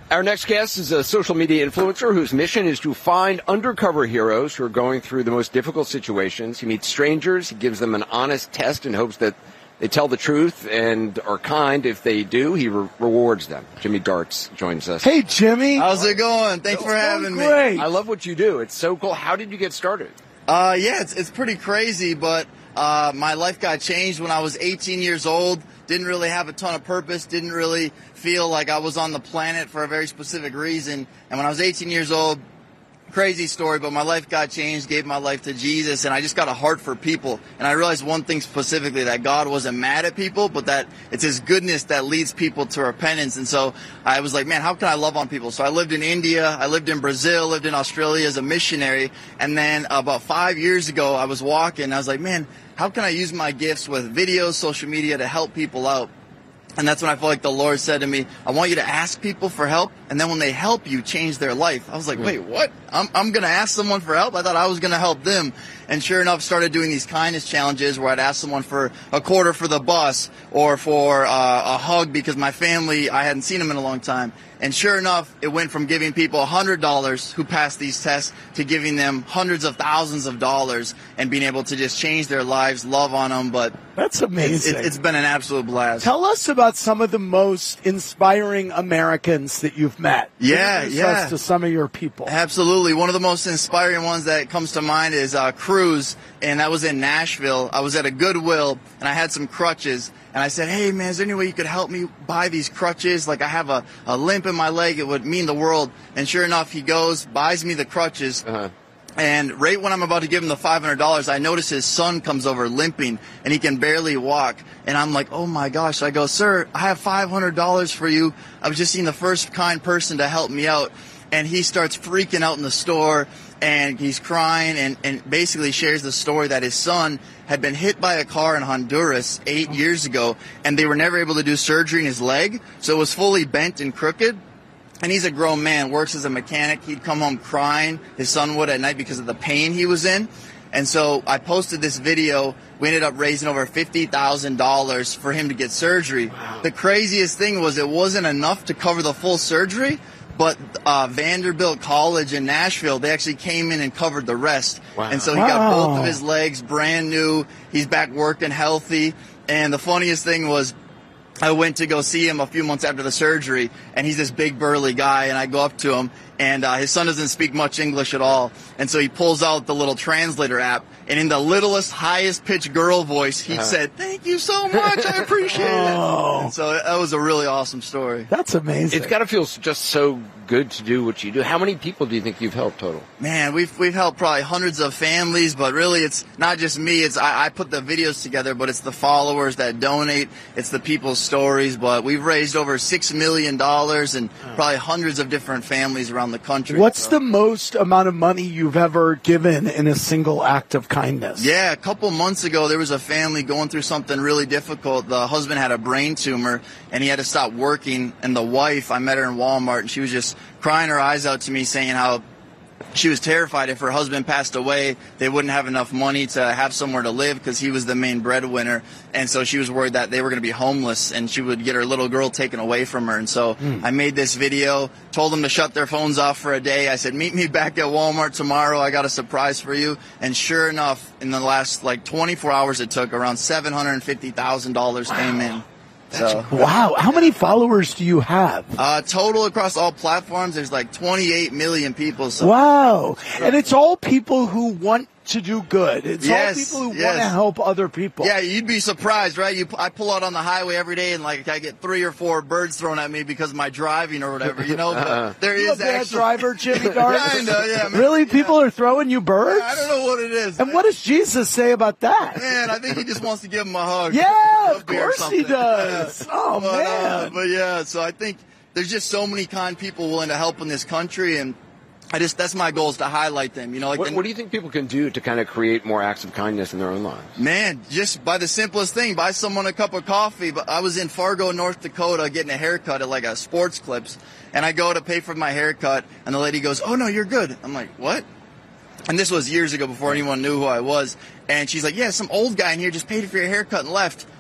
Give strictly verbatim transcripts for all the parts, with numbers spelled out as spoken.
Our next guest is a social media influencer whose mission is to find undercover heroes who are going through the most difficult situations. He meets strangers, he gives them an honest test in hopes that they tell the truth and are kind. If they do, he re- rewards them. Jimmy Darts joins us. Hey, Jimmy. How's it going? Thanks for having me. Great. I love what you do. It's so cool. How did you get started? Uh, yeah, it's, it's pretty crazy, but uh, my life got changed when I was eighteen years old. Didn't really have a ton of purpose. Didn't really feel like I was on the planet for a very specific reason. And when I was eighteen years old, crazy story, but my life got changed, gave my life to Jesus, and I just got a heart for people. And I realized one thing specifically, that God wasn't mad at people, but that it's His goodness that leads people to repentance. And so I was like, man, how can I love on people? So I lived in India, I lived in Brazil, lived in Australia as a missionary. And then about five years ago, I was walking, I was like, man, how can I use my gifts with videos, social media to help people out? And that's when I felt like the Lord said to me, I want you to ask people for help, and then when they help you, change their life. I was like, wait, what? I'm, I'm going to ask someone for help? I thought I was going to help them. And sure enough, started doing these kindness challenges where I'd ask someone for a quarter for the bus or for uh, a hug because my family, I hadn't seen them in a long time. And sure enough, it went from giving people one hundred dollars who passed these tests to giving them hundreds of thousands of dollars and being able to just change their lives, love on them. But that's amazing. It's, it, it's been an absolute blast. Tell us about some of the most inspiring Americans that you've met. Yeah, Introduce yeah. us to some of your people. Absolutely. One of the most inspiring ones that comes to mind is uh, Cruz, and that was in Nashville. I was at a Goodwill, and I had some crutches. And I said, hey, man, is there any way you could help me buy these crutches? Like, I have a, a limp in my leg. It would mean the world. And sure enough, he goes, buys me the crutches. Uh-huh. And right when I'm about to give him the five hundred dollars, I notice his son comes over limping, and he can barely walk. And I'm like, oh, my gosh. I go, sir, I have five hundred dollars for you. I was just seeing the first kind person to help me out. And he starts freaking out in the store, and he's crying and, and basically shares the story that his son had been hit by a car in Honduras eight years ago, and they were never able to do surgery in his leg, so it was fully bent and crooked. And he's a grown man, works as a mechanic. He'd come home crying, his son would at night, because of the pain he was in. And so I posted this video. We ended up raising over fifty thousand dollars for him to get surgery. Wow. The craziest thing was it wasn't enough to cover the full surgery, but uh, Vanderbilt College in Nashville, they actually came in and covered the rest. Wow. And so he got Wow. both of his legs brand new. He's back working healthy. And the funniest thing was, I went to go see him a few months after the surgery, and he's this big burly guy, and I go up to him, and uh, his son doesn't speak much English at all. And so he pulls out the little translator app, and in the littlest, highest pitched girl voice, he uh-huh. said, thank you so much, I appreciate oh. it. And so that was a really awesome story. That's amazing. It's got to feel just so good to do what you do. How many people do you think you've helped total? Man, we've we've helped probably hundreds of families, but really it's not just me. It's I, I put the videos together, but it's the followers that donate. It's the people's stories. But we've raised over six million dollars and probably hundreds of different families around the country. What's so. the most amount of money you've ever given in a single act of kindness? Yeah, a couple months ago, there was a family going through something really difficult. The husband had a brain tumor, and he had to stop working. And the wife, I met her in Walmart, and she was just crying her eyes out to me, saying how she was terrified if her husband passed away, they wouldn't have enough money to have somewhere to live because he was the main breadwinner. And so she was worried that they were going to be homeless and she would get her little girl taken away from her. And so mm. I made this video, told them to shut their phones off for a day. I said, meet me back at Walmart tomorrow. I got a surprise for you. And sure enough, in the last like twenty-four hours it took, around seven hundred fifty thousand dollars wow. came in. So, wow. How many followers do you have? Uh, total across all platforms, there's like twenty-eight million people. So. Wow. And it's all people who want to do good. It's yes, all people who yes. want to help other people. Yeah, you'd be surprised, right? You, I pull out on the highway every day and like I get three or four birds thrown at me because of my driving or whatever, you know? But uh, there you is a bad actually... driver, Jimmy Darts? Kinda, yeah. Man. Really? People yeah. are throwing you birds? I don't know what it is. And what does Jesus say about that? Man, I think he just wants to give them a hug. Yeah, of course he does. Yeah. Oh, but, man. Uh, but yeah, so I think there's just so many kind people willing to help in this country, and I just that's my goal is to highlight them. You know, like what, the, what do you think people can do to kind of create more acts of kindness in their own lives? Man, just by the simplest thing, buy someone a cup of coffee. But I was in Fargo, North Dakota, getting a haircut at like a Sports Clips, and I go to pay for my haircut, and the lady goes, "Oh no, you're good." I'm like, "What?" And this was years ago before anyone knew who I was. And she's like, "Yeah, some old guy in here just paid for your haircut and left."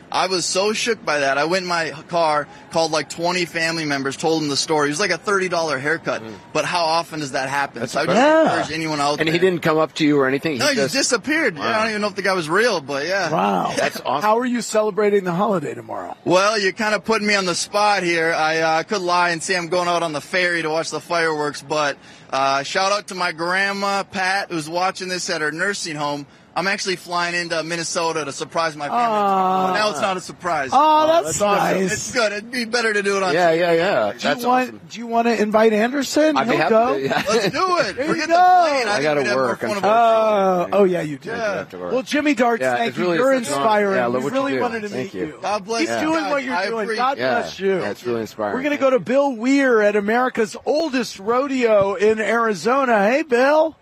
I was so shook by that. I went in my car, called like twenty family members, told them the story. It was like a thirty dollars haircut. Mm. But how often does that happen? That's so I just yeah. encourage anyone out and there. he didn't come up to you or anything? He no, he just just disappeared. Wow. Yeah, I don't even know if the guy was real, but yeah. Wow. That's awesome. How are you celebrating the holiday tomorrow? Well, you're kind of putting me on the spot here. I uh, could lie and say I'm going out on the ferry to watch the fireworks, but uh, shout out to my grandma, Pat, who's watching this at her nursing home. I'm actually flying into Minnesota to surprise my family. Uh, now it's not a surprise. Oh, that's, that's nice. It's good. It'd be better to do it on Yeah, T V. yeah, yeah. Do That's you want? awesome. Do you want to invite Anderson? I'd be He'll happy go. to, yeah. Let's do it. There Forget you the go. plane. I think gotta we'd have more work, fun if Oh, we- oh yeah, you do. Yeah. Have to work. Well, Jimmy Darts, Yeah, thank it's you. really- You're it's- inspiring. yeah, we look what really you do. wanted to Thank meet you. you. God bless Keep you doing guys. what you're I doing. appreciate God Yeah. bless you. Yeah, it's really inspiring. We're going to go to Bill Weir at America's oldest rodeo in Arizona. Hey, Bill.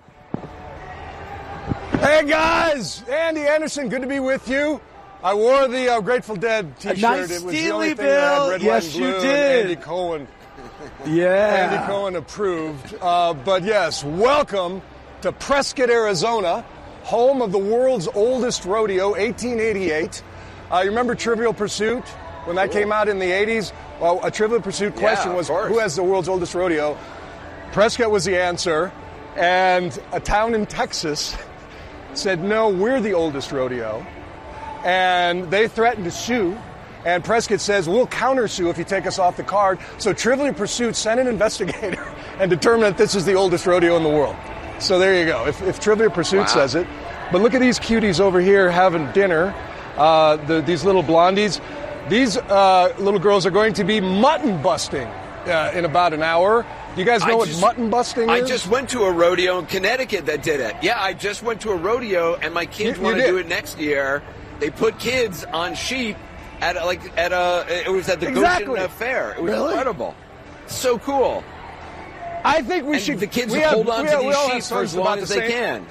Hey guys, Andy Anderson, good to be with you. I wore the uh, Grateful Dead T-shirt. Nice it was the Steely only thing that had Bill. red, Yes, white, and you blue, did. and Andy Cohen. Yeah. Andy Cohen approved. Uh, but yes, welcome to Prescott, Arizona, home of the world's oldest rodeo, eighteen eighty-eight. Uh, you remember Trivial Pursuit when that came out in the eighties? Well, a Trivial Pursuit question Yeah, of was, course. who has the world's oldest rodeo? Prescott was the answer, and a town in Texas said, no, we're the oldest rodeo. And they threatened to sue. And Prescott says, we'll countersue if you take us off the card. So Trivial Pursuit sent an investigator and determined that this is the oldest rodeo in the world. So there you go, if, if Trivial Pursuit Wow. says it. But look at these cuties over here having dinner, uh, the, these little blondies. These uh, little girls are going to be mutton busting uh, in about an hour. Do you guys know I what just- mutton busting I is? just went to a rodeo in Connecticut that did it. Yeah, I just went to a rodeo, and my kids You- you want to did. do it next year. They put kids on sheep at a, like at a. It was at the Exactly. Goshen Fair. It was Really? incredible. So cool. I think we And should. the kids we have- hold on we to have- we these all have sheep for sons as long about as the they same- can.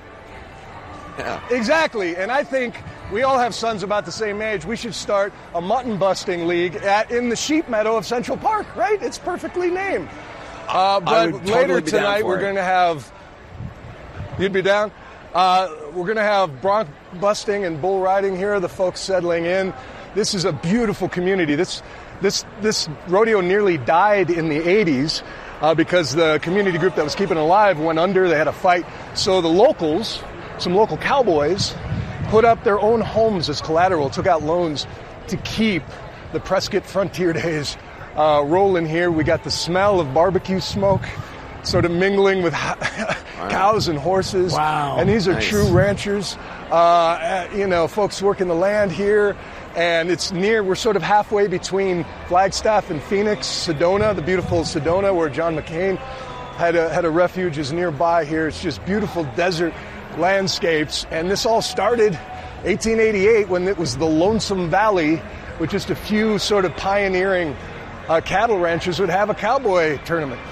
Yeah. Exactly, and I think we all have sons about the same age. We should start a mutton busting league at, in the sheep meadow of Central Park, right? It's perfectly named. Uh, but would later totally be down tonight, for we're it. going to have. You'd be down? Uh, we're going to have bronc busting and bull riding here, the folks settling in. This is a beautiful community. This, this, this rodeo nearly died in the eighties uh, because the community group that was keeping it alive went under. They had a fight. So the locals, some local cowboys, put up their own homes as collateral, took out loans to keep the Prescott Frontier Days uh, rolling here. We got the smell of barbecue smoke sort of mingling with cows and horses. Wow. And these are Nice. true ranchers. Uh, you know, folks working the land here. And it's near, we're sort of halfway between Flagstaff and Phoenix. Sedona, the beautiful Sedona, where John McCain had a, had a refuge, is nearby here. It's just beautiful desert landscapes. And this all started eighteen eighty-eight when it was the Lonesome Valley, with just a few sort of pioneering uh, cattle ranchers would have a cowboy tournament.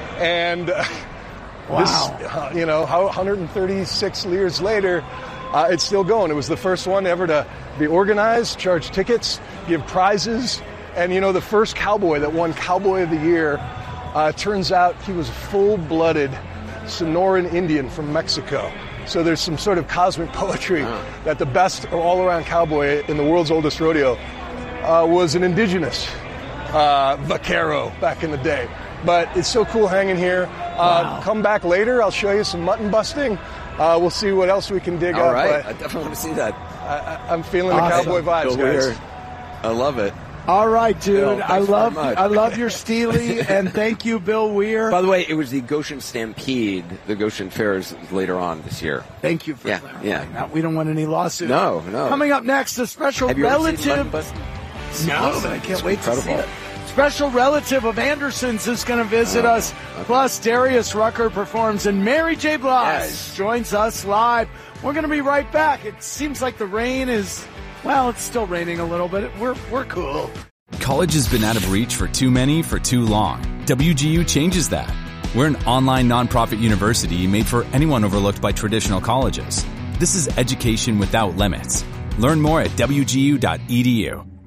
And uh, Wow. this, uh, you know, how one hundred thirty-six years later, uh, it's still going. It was the first one ever to be organized, charge tickets, give prizes. And, you know, the first cowboy that won Cowboy of the Year, uh, turns out he was a full-blooded Sonoran Indian from Mexico. So there's some sort of cosmic poetry that the best all-around cowboy in the world's oldest rodeo uh, was an indigenous uh, vaquero back in the day. But it's so cool hanging here. Uh, Wow. Come back later. I'll show you some mutton busting. Uh, we'll see what else we can dig All up. right. But I definitely want to see that. I, I'm feeling the Awesome. cowboy vibes, Bill guys. Weir. I love it. All right, dude. Bill, I thanks love very much. I love your Steely, and thank you, Bill Weir. By the way, it was the Goshen Stampede. The Goshen Fair is later on this year. Thank you for Yeah, clarifying yeah. that. We don't want any lawsuits. No, no. Coming up next, a special Have you ever seen relative. Mutton Busting? No, but I can't It's wait to see incredible. it. Special relative of Anderson's is going to visit Oh, us. Plus, Darius Rucker performs, and Mary J. Blige Yes. joins us live. We're going to be right back. It seems like the rain is, well, it's still raining a little bit. We're we're cool. College has been out of reach for too many for too long. W G U changes that. We're an online nonprofit university made for anyone overlooked by traditional colleges. This is education without limits. Learn more at W G U dot E D U.